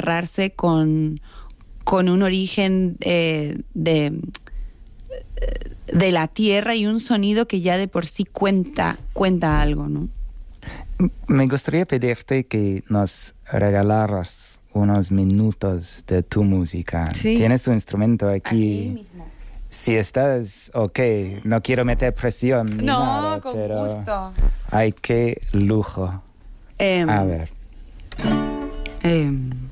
agarrarse con un origen de la tierra y un sonido que ya de por sí cuenta algo, ¿no? Me gustaría pedirte que nos regalaras unos minutos de tu música. Sí. ¿Tienes tu instrumento aquí? mismo. Si estás ok, no quiero meter presión ni nada, No, con pero gusto. ay, qué lujo. A ver.